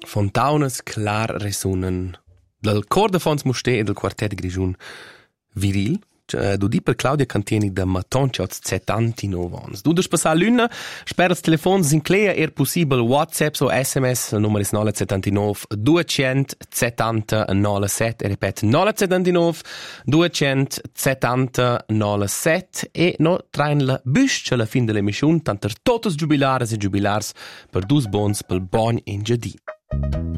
Fontaunas clar resunan dal cor de Fons Musté e del quartet Grigiun viril. Du di per Claudia Cantieni da Matonchiots 79 ans. Du dus passar l'una, spera il telefono sinclea possibile WhatsApp o SMS, il numero è 979 270 97, repet 979 270 97 e no train la büsce alla fin dell'emissione, tanto tutti giubilares e giubilars per dus bons pel bon in giardì.